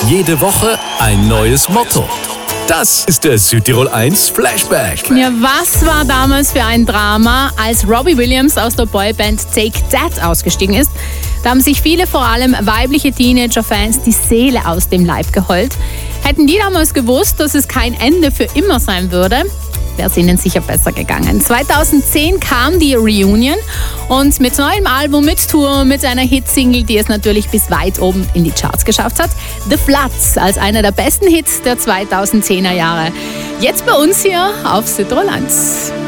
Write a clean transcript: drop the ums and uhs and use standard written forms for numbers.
Jede Woche ein neues Motto. Das ist der Südtirol 1 Flashback. Ja, was war damals für ein Drama, als Robbie Williams aus der Boyband Take That ausgestiegen ist? Da haben sich viele, vor allem weibliche Teenager-Fans, die Seele aus dem Leib geheult. Hätten die damals gewusst, dass es kein Ende für immer sein würde, wäre es ihnen sicher besser gegangen. 2010 kam die Reunion und mit neuem Album, mit Tour, mit einer Hitsingle, die es natürlich bis weit oben in die Charts geschafft hat. The Floods als einer der besten Hits der 2010er Jahre. Jetzt bei uns hier auf Südtirol 1.